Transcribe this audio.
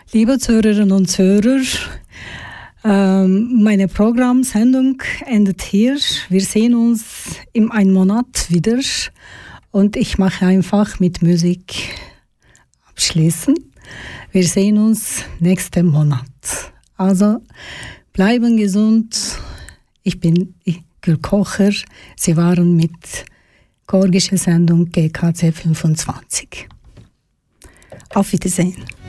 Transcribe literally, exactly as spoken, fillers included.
Liebe Zuhörerinnen und Zuhörer, ähm, meine Programmsendung endet hier. Wir sehen uns in einem Monat wieder und ich mache einfach mit Musik abschließen. Wir sehen uns nächsten Monat. Also bleiben gesund. Ich bin Gül Kocher. Sie waren mit Georgische Sendung G K C fünfundzwanzig. Auf Wiedersehen.